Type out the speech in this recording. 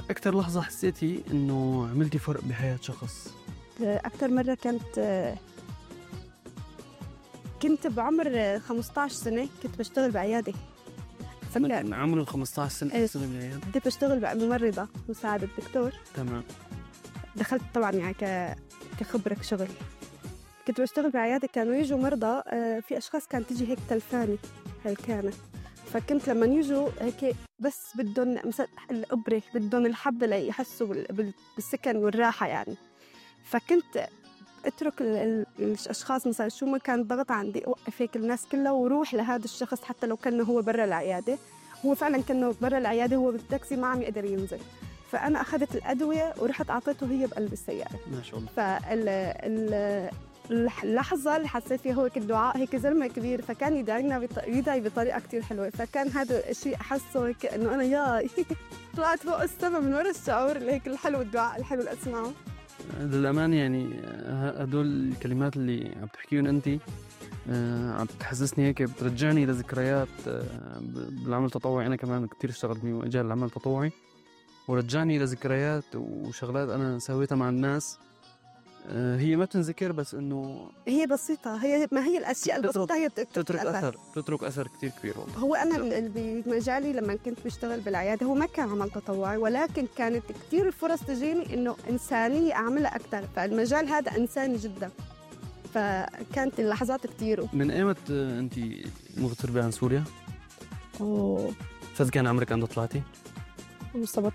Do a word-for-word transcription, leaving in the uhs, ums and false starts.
أكتر لحظة حسيتي إنه عملتي فرق بحياة شخص؟ أكتر مرة كانت كنت بعمر خمسة عشر سنة، كنت بشتغل بعيادة. فكان عمر خمسة عشر سنة بتشتغل بعيادة؟ كنت بشتغل ممرضة مساعدة دكتور. تمام. دخلت طبعا يعني ك... كخبرة شغل. كنت بشتغل بعيادة، كانوا يجوا مرضى، في أشخاص كانت تيجي هيك تلفاني هالكانت، فكنت لما يجوا هيك بس بدهم الإبرة، بدهم الحبة ليحسوا بالسكن والراحة يعني. فكنت اترك الاشخاص مثلا شو ما كان ضغط عندي، اوقف هيك الناس كلها وروح لهذا الشخص حتى لو كان هو برا العياده. هو فعلا كان برا العياده، هو بالتاكسي ما عم يقدر ينزل، فانا اخذت الادويه ورحت اعطيته هي بقلب السياره. ما شاء الله. فال اللحظه اللي حسيت فيها هو كالدعاء، هيك زلمه كبير فكان يدعينا بط... يدعي بطريقه كتير حلوه، فكان هذا الشيء احسه هيك انه انا يا طلعت فوق السما من ورا الشعور اللي هيك الحلو، الدعاء الحلو اللي اسمعه. للأمان يعني هدول الكلمات اللي عم تحكيون أنت عم تحسسني هيك، بترجعني لذكريات بالعمل التطوعي. أنا كمان كتير اشتغلت بمجال العمل التطوعي، ورجعني لذكريات وشغلات أنا سويتها مع الناس. هي ما تنذكر بس إنه هي بسيطة، هي ما هي الأشياء البسيطة هي تترك أثر، تترك أثر كتير كبير والله. هو أنا بمجالي لما كنت بشتغل بالعيادة هو ما كان عمل تطوعي، ولكن كانت كتير الفرص تجيني إنه إنسانية أعملها أكتر، فالمجال هذا إنساني جدا، فكانت اللحظات كتير. من أيمت أنت مغتربة عن سوريا؟ أوه فإذا كان عمرك عند طلعتي؟ سبعة